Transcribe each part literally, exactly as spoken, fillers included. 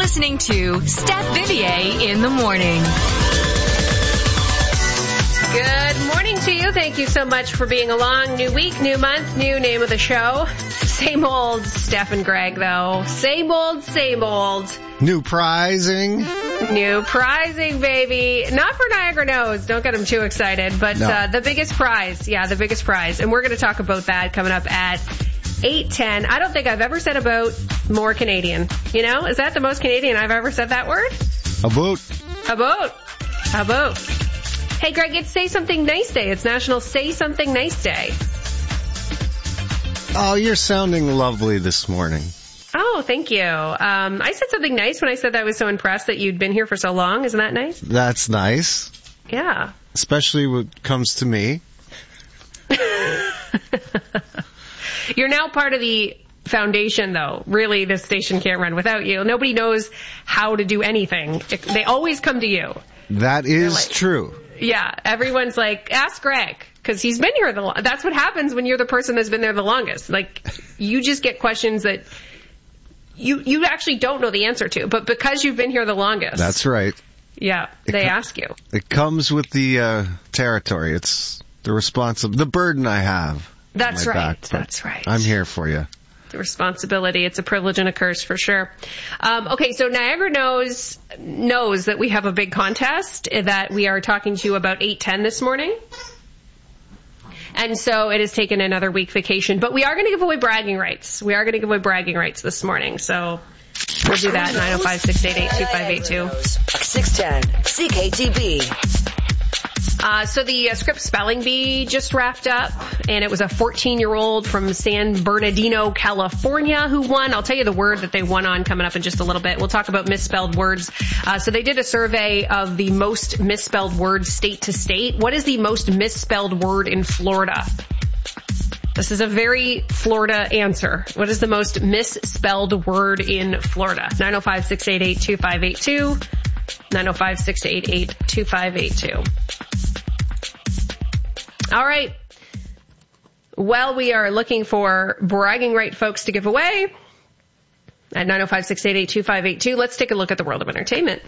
listening to Steph Vivier in the morning. Good morning to you. Thank you so much for being along. New week, new month, new name of the show. Same old Steph and Greg, though. Same old, same old. New prizing. New prizing, baby. Not for Niagara Nose. Don't get them too excited. But no. uh, the biggest prize. Yeah, the biggest prize. And we're going to talk about that coming up at eight ten. I don't think I've ever said about more Canadian. You know? Is that the most Canadian I've ever said that word? About. About. About. Hey, Greg, it's Say Something Nice Day. It's National Say Something Nice Day. Oh, you're sounding lovely this morning. Oh, thank you. Um, I said something nice when I said that I was so impressed that you'd been here for so long. Isn't that nice? That's nice. Yeah. Especially when it comes to me. You're now part of the foundation, though. Really, this station can't run without you. Nobody knows how to do anything. They always come to you. That is like, true. Yeah. Everyone's like, ask Greg, because he's been here the longest. That's what happens when you're the person that's been there the longest. Like, you just get questions that you you actually don't know the answer to, but because you've been here the longest. That's right. Yeah, it they com- ask you. It comes with the uh, territory. It's the responsibility, the burden I have. That's on my right. back, That's right. I'm here for you. The responsibility. It's a privilege and a curse for sure. Um, okay, so Niagara knows knows that we have a big contest that we are talking to you about eight ten this morning. And so it has taken another week vacation. But we are going to give away bragging rights. We are going to give away bragging rights this morning. So we'll do that. nine oh five, six eight eight, two five eight two. six ten C K T B. Uh, so the uh, Scripps Spelling Bee just wrapped up, and it was a fourteen-year-old from San Bernardino, California, who won. I'll tell you the word that they won on coming up in just a little bit. We'll talk about misspelled words. Uh, so they did a survey of the most misspelled words state to state. What is the most misspelled word in Florida? This is a very Florida answer. What is the most misspelled word in Florida? nine oh five, six eight eight, two five eight two. nine oh five, six eight eight, two five eight two. All right. Well, we are looking for bragging right folks to give away at nine oh five, six eight eight, two five eight two. Let's take a look at the world of entertainment.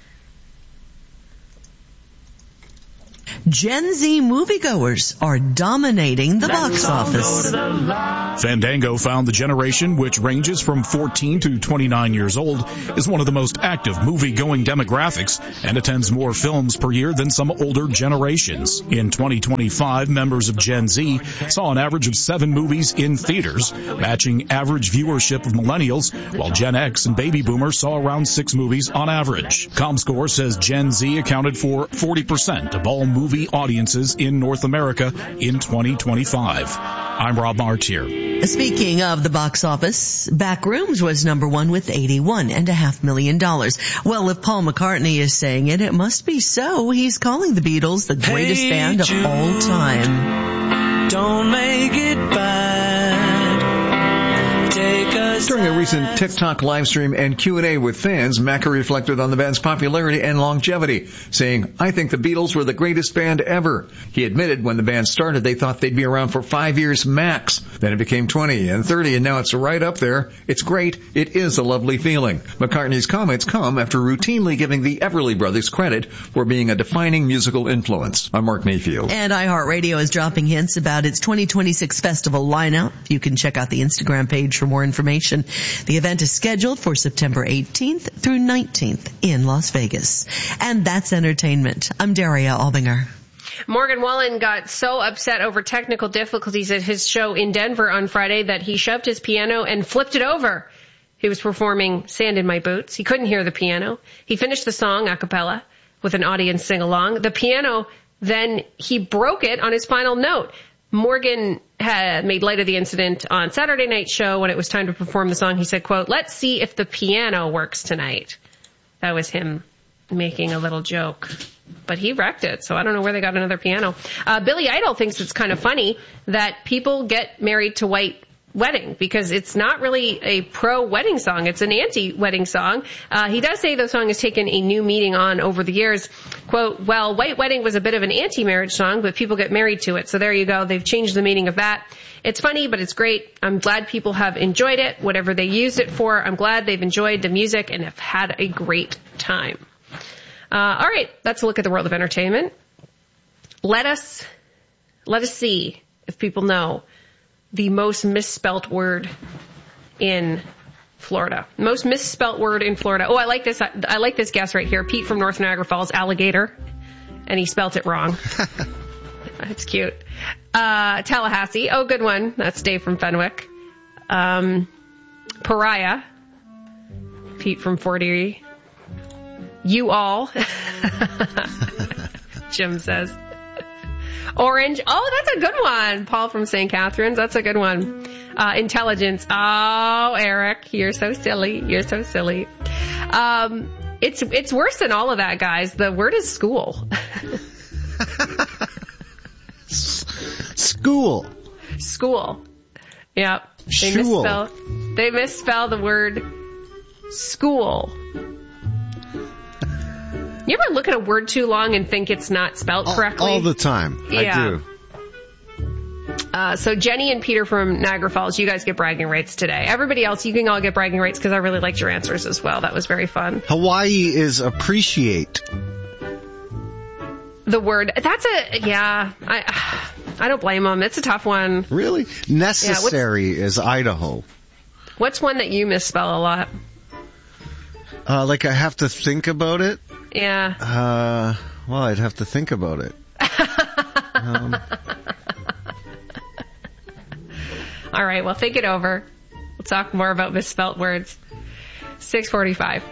Gen Z moviegoers are dominating the box office. Fandango found the generation, which ranges from fourteen to twenty-nine years old, is one of the most active movie-going demographics and attends more films per year than some older generations. In twenty twenty-five, members of Gen Z saw an average of seven movies in theaters, matching average viewership of millennials, while Gen X and baby boomers saw around six movies on average. ComScore says Gen Z accounted for forty percent of all movie audiences in North America in twenty twenty-five. I'm Rob Martier. Speaking of the box office, Backrooms was number one with eighty-one and a half million dollars. Well, if Paul McCartney is saying it, it must be so. He's calling the Beatles the greatest hey, band of Jude, all time. Don't make it bad. Take us During a recent TikTok live stream and Q and A with fans, Macca reflected on the band's popularity and longevity, saying, "I think the Beatles were the greatest band ever." He admitted when the band started, they thought they'd be around for five years max. Then it became twenty and thirty, and now it's right up there. It's great. It is a lovely feeling. McCartney's comments come after routinely giving the Everly Brothers credit for being a defining musical influence. I'm Mark Mayfield. And iHeartRadio is dropping hints about its twenty twenty-six festival lineup. You can check out the Instagram page for more information. The event is scheduled for September eighteenth through nineteenth in Las Vegas. And that's entertainment. I'm Daria Albinger. Morgan Wallen got so upset over technical difficulties at his show in Denver on Friday that he shoved his piano and flipped it over. He was performing Sand in My Boots. He couldn't hear the piano. He finished the song a cappella with an audience sing-along. The piano, then he broke it on his final note. Morgan had made light of the incident on Saturday night's show. When it was time to perform the song, he said, quote, "Let's see if the piano works tonight." That was him making a little joke. But he wrecked it, so I don't know where they got another piano. Uh, Billy Idol thinks it's kind of funny that people get married to white wedding, because it's not really a pro-wedding song. It's an anti-wedding song. Uh, he does say the song has taken a new meaning on over the years. Quote, well, White Wedding was a bit of an anti-marriage song, but people get married to it. So there you go. They've changed the meaning of that. It's funny, but it's great. I'm glad people have enjoyed it, whatever they used it for. I'm glad they've enjoyed the music and have had a great time. Uh, all right, that's a look at the world of entertainment. Let us, let us see if people know the most misspelt word in Florida. Most misspelt word in Florida. Oh, I like this. I, I like this guess right here. Pete from North Niagara Falls, alligator. And he spelt it wrong. That's cute. Uh, Tallahassee. Oh, good one. That's Dave from Fenwick. Um, pariah. Pete from Fort Erie. You all. Jim says. Orange. Oh, that's a good one. Paul from Saint Catharines. That's a good one. Uh, intelligence. Oh, Eric, you're so silly. You're so silly. Um, it's, it's worse than all of that, guys. The word is school. School. School. Yep. They Shul. misspell, they misspell the word school. You ever look at a word too long and think it's not spelled correctly? All, all the time. Yeah. I do. Uh, so Jenny and Peter from Niagara Falls, you guys get bragging rights today. Everybody else, you can all get bragging rights because I really liked your answers as well. That was very fun. Hawaii is appreciate. The word, that's a, yeah, I I don't blame them. It's a tough one. Really? Necessary yeah, is Idaho. What's one that you misspell a lot? Uh, like I have to think about it? Yeah. Uh, well, I'd have to think about it. um. All right, well, think it over. We'll talk more about misspelt words. six forty-five.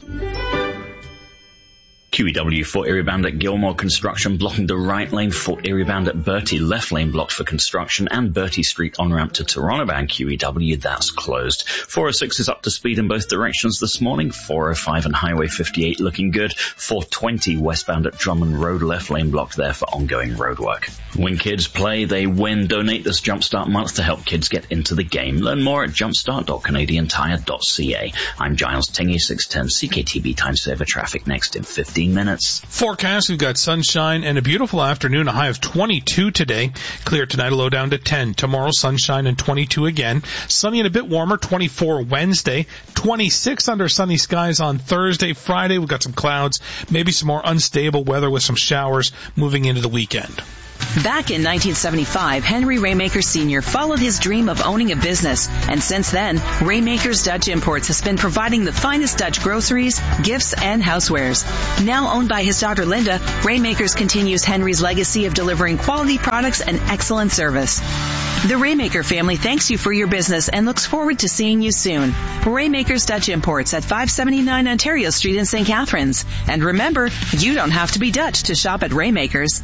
Q E W Fort Erie bound at Gilmore Construction blocking the right lane. Fort Erie bound at Bertie left lane blocked for construction, and Bertie Street on ramp to Toronto bound Q E W that's closed. four oh six is up to speed in both directions this morning. four oh five and Highway fifty-eight looking good. four twenty westbound at Drummond Road left lane blocked there for ongoing road work. When kids play, they win. Donate this Jumpstart month to help kids get into the game. Learn more at jumpstart dot canadian tire dot c a. I'm Giles Tingy, six ten C K T B time saver traffic next in fifteen minutes. Forecast, we've got sunshine and a beautiful afternoon, a high of twenty-two today. Clear tonight, a low down to ten. Tomorrow, sunshine and twenty-two again. Sunny and a bit warmer, twenty-four Wednesday. twenty-six under sunny skies on Thursday. Friday, we've got some clouds, maybe some more unstable weather with some showers moving into the weekend. Back in nineteen seventy-five, Henry Raymaker Senior followed his dream of owning a business, and since then, Raymaker's Dutch Imports has been providing the finest Dutch groceries, gifts, and housewares. Now owned by his daughter Linda, Raymakers continues Henry's legacy of delivering quality products and excellent service. The Raymaker family thanks you for your business and looks forward to seeing you soon. Raymaker's Dutch Imports at five seventy-nine Ontario Street in Saint Catharines. And remember, you don't have to be Dutch to shop at Raymaker's.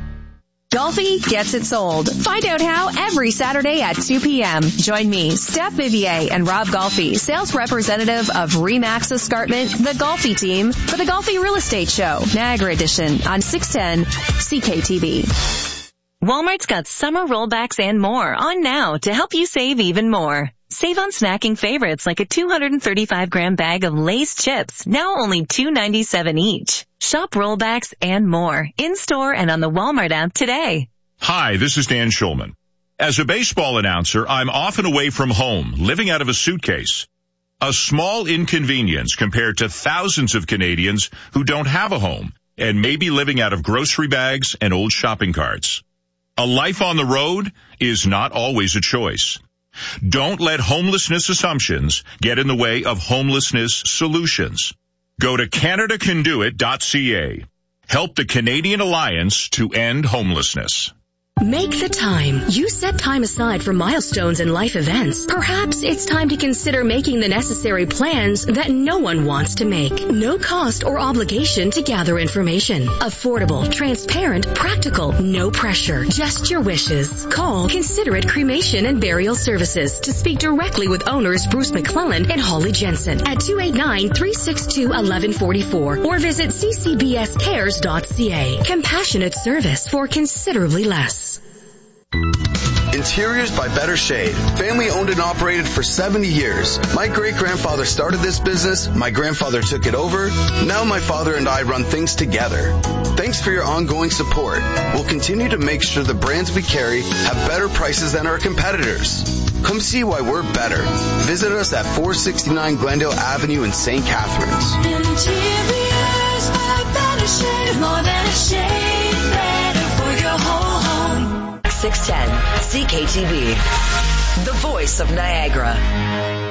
Golfi gets it sold. Find out how every Saturday at two p.m. Join me, Steph Vivier, and Rob Golfi, sales representative of Remax Escarpment, the Golfi team, for the Golfi Real Estate Show, Niagara Edition, on six ten C K T B. Walmart's got summer rollbacks and more on now to help you save even more. Save on snacking favorites like a two hundred thirty-five gram bag of Lay's chips, now only two ninety-seven each. Shop rollbacks and more in-store and on the Walmart app today. Hi, this is Dan Schulman. As a baseball announcer, I'm often away from home, living out of a suitcase. A small inconvenience compared to thousands of Canadians who don't have a home and may be living out of grocery bags and old shopping carts. A life on the road is not always a choice. Don't let homelessness assumptions get in the way of homelessness solutions. Go to canada can do it dot c a. Help the Canadian Alliance to end homelessness. Make the time. You set time aside for milestones and life events. Perhaps it's time to consider making the necessary plans that no one wants to make. No cost or obligation to gather information. Affordable, transparent, practical, no pressure. Just your wishes. Call Considerate Cremation and Burial Services to speak directly with owners Bruce McClellan and Holly Jensen at two eight nine, three six two, one one four four or visit c c b s cares dot c a. Compassionate service for considerably less. Interiors by Better Shade. Family owned and operated for seventy years. My great-grandfather started this business. My grandfather took it over. Now my father and I run things together. Thanks for your ongoing support. We'll continue to make sure the brands we carry have better prices than our competitors. Come see why we're better. Visit us at four sixty-nine Glendale Avenue in Saint Catharines. Interiors by Better Shade. More than a shade. Better for your whole home. six ten C K T B, the voice of Niagara.